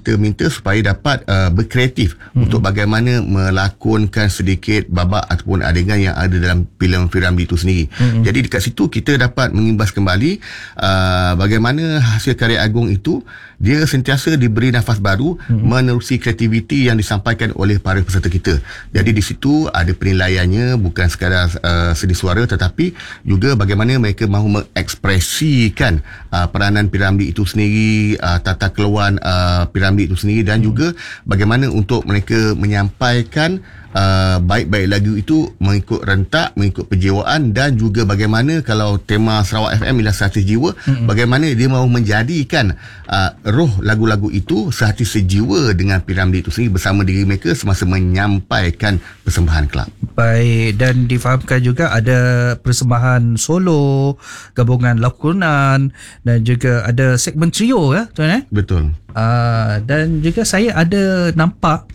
kita minta supaya dapat berkreatif untuk bagaimana melakonkan sedikit babak ataupun adegan yang ada dalam filem P. Ramlee itu sendiri. Jadi dekat situ kita dapat mengimbas kembali bagaimana hasil karya agung itu dia sentiasa diberi nafas baru menerusi kreativiti yang disampaikan oleh para peserta kita. Jadi di situ ada penilaiannya, bukan sekadar sedi suara, tetapi juga bagaimana mereka mahu mengekspresikan peranan P. Ramlee itu sendiri, tata keluar P. Ramlee itu sendiri, dan juga bagaimana untuk mereka menyampaikan baik-baik lagu itu mengikut rentak, mengikut penjiwaan, dan juga bagaimana kalau tema Sarawak FM ialah sehati jiwa, bagaimana dia mahu menjadikan roh lagu-lagu itu sehati sejiwa dengan P. Ramlee itu sendiri bersama diri mereka semasa menyampaikan persembahan kelab. Baik, dan difahamkan juga ada persembahan solo, gabungan lakonan, dan juga ada segmen trio ya, tuan Betul. Dan juga saya ada nampak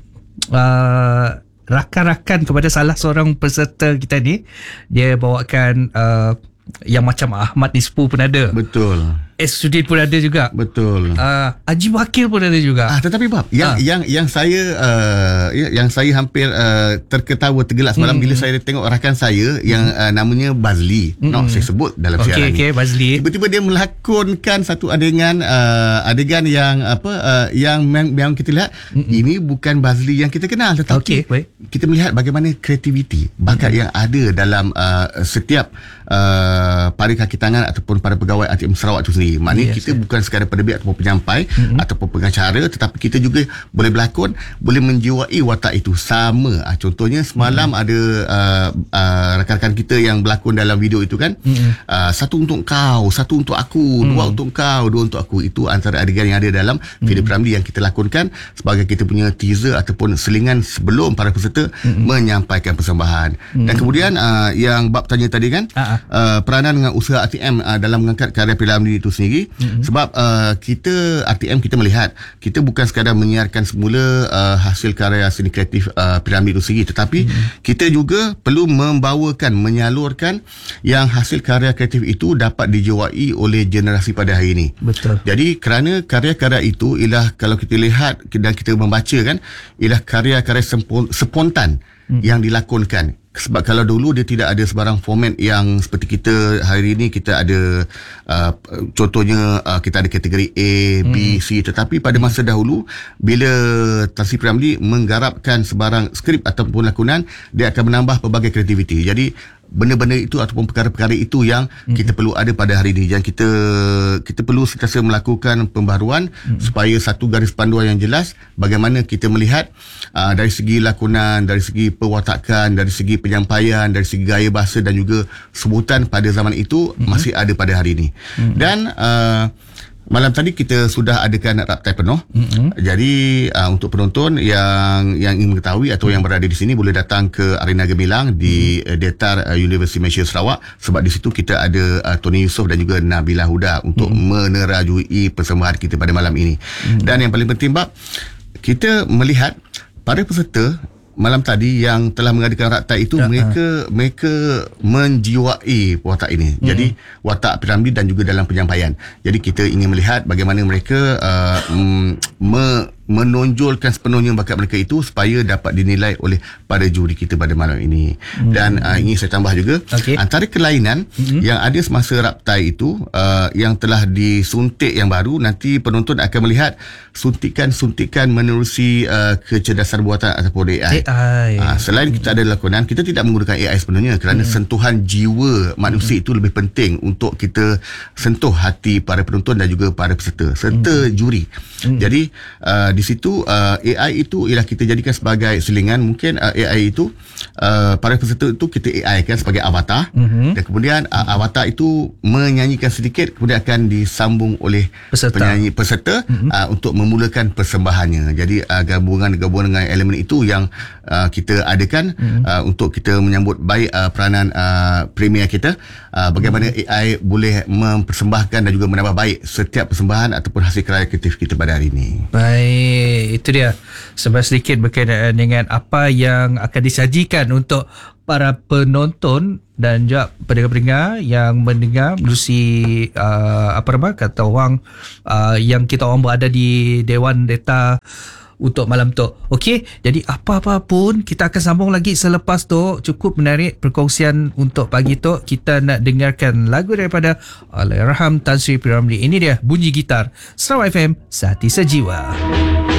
rakan-rakan kepada salah seorang peserta kita ni, dia bawakan yang macam Ahmad Nispu pun ada. Betul. Sudin pun ada juga. Betul. Haji Wakil pun ada juga. Tetapi bab yang saya hampir terketawa tergelak semalam bila saya tengok rakan saya yang namanya Bazli. Saya sebut dalam siaran ni. Bazli. Tiba-tiba dia melakonkan satu adegan yang yang kita lihat ini bukan Bazli yang kita kenal, tetapi kita melihat bagaimana kreativiti bakat yang ada dalam setiap para kaki tangan ataupun para pegawai ATM Sarawak itu sendiri. Maknanya kita bukan sekadar penerbit ataupun penyampai ataupun pengacara, tetapi kita juga boleh berlakon, boleh menjiwai watak itu sama. Contohnya semalam ada rakan-rakan kita yang berlakon dalam video itu kan, satu untuk kau, satu untuk aku, dua untuk kau, dua untuk aku. Itu antara adegan yang ada dalam filem P. Ramlee yang kita lakonkan sebagai kita punya teaser ataupun selingan sebelum para peserta menyampaikan persembahan. Dan kemudian yang bab tanya tadi kan, peranan dengan usaha RTM dalam mengangkat karya P. Ramlee itu sendiri. Sebab kita RTM, kita melihat kita bukan sekadar menyiarkan semula hasil karya seni kreatif P. Ramlee itu sendiri, tetapi kita juga perlu membawakan, menyalurkan yang hasil karya kreatif itu dapat dijiwai oleh generasi pada hari ini. Betul. Jadi kerana karya-karya itu ialah, kalau kita lihat dan kita membaca kan, ialah karya-karya spontan yang dilakonkan. Sebab kalau dulu dia tidak ada sebarang format yang seperti kita hari ini, kita ada contohnya kita ada kategori A, B, C, tetapi pada masa dahulu bila Tan Sri P. Ramlee menggarapkan sebarang skrip ataupun lakonan, dia akan menambah pelbagai kreativiti. Jadi benda-benda itu ataupun perkara-perkara itu yang kita perlu ada pada hari ini, dan kita perlu sentiasa melakukan pembaharuan supaya satu garis panduan yang jelas bagaimana kita melihat dari segi lakonan, dari segi perwatakan, dari segi penyampaian, dari segi gaya bahasa dan juga sebutan pada zaman itu masih ada pada hari ini. Dan malam tadi kita sudah adakan raptai penuh. Jadi untuk penonton yang ingin mengetahui atau yang berada di sini boleh datang ke Arena Gemilang di Detar Universiti Malaysia Sarawak, sebab di situ kita ada Tony Yusof dan juga Nabila Huda untuk menerajui persembahan kita pada malam ini. Dan yang paling penting bab, kita melihat para peserta malam tadi yang telah mengadakan raktai itu, mereka menjiwai watak ini. Jadi watak P. Ramlee dan juga dalam penyampaian. Jadi kita ingin melihat bagaimana mereka menonjolkan sepenuhnya bakat mereka itu supaya dapat dinilai oleh para juri kita pada malam ini. Dan ingin saya tambah juga, antara kelainan yang ada semasa raptai itu yang telah disuntik yang baru, nanti penonton akan melihat suntikan-suntikan menerusi kecerdasan buatan ataupun AI. Selain kita ada lakonan, kita tidak menggunakan AI sebenarnya kerana sentuhan jiwa manusia itu lebih penting untuk kita sentuh hati para penonton dan juga para peserta serta juri. Jadi di situ AI itu ialah kita jadikan sebagai selingan. Mungkin AI itu para peserta itu kita AI kan sebagai avatar, dan kemudian avatar itu menyanyikan sedikit, kemudian akan disambung oleh penyanyi peserta untuk memulakan persembahannya. Jadi gabungan dengan elemen itu yang kita adakan untuk kita menyambut baik peranan premier kita, bagaimana AI boleh mempersembahkan dan juga menambah baik setiap persembahan ataupun hasil karya kreatif kita pada hari ini. Baik, itu dia sebenarnya sedikit berkaitan dengan apa yang akan disajikan untuk para penonton dan juga pendengar-pendengar yang mendengar menerusi kata orang yang kita orang berada di Dewan Data untuk malam tu. Okey, jadi apa-apa pun kita akan sambung lagi selepas tu. Cukup menarik perkongsian untuk pagi tu. Kita nak dengarkan lagu daripada Allahyarham Tan Sri P. Ramlee. Ini dia bunyi gitar Sarawak FM Sehati Sejiwa.